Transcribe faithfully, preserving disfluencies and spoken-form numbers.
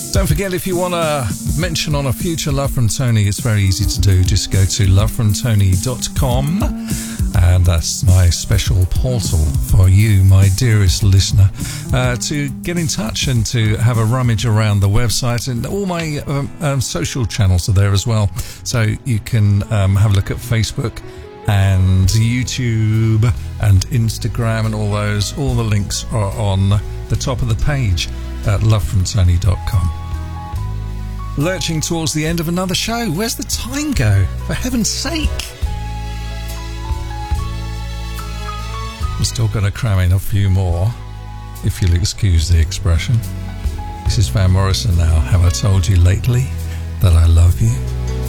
Don't forget, if you want to mention on a future Love from Tony, it's very easy to do. Just go to love from tony dot com, and that's my special portal for you, my dearest listener, uh, to get in touch and to have a rummage around the website. And all my um, um, social channels are there as well. So you can um, have a look at Facebook and YouTube and Instagram and all those. All the links are on the top of the page at love from tony dot com. Lurching towards the end of another show. Where's the time go? For heaven's sake. I'm still going to cram in a few more, if you'll excuse the expression. This is Van Morrison now. Have I told you lately that I love you?